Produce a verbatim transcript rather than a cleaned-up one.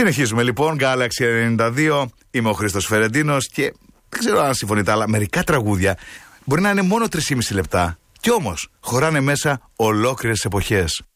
Συνεχίζουμε λοιπόν, Galaxy ενενήντα δύο. Είμαι ο Χρήστος Φερεντίνος και δεν ξέρω αν συμφωνείτε, αλλά μερικά τραγούδια μπορεί να είναι μόνο τρία και μισό λεπτά. Κι όμως χωράνε μέσα ολόκληρες εποχές.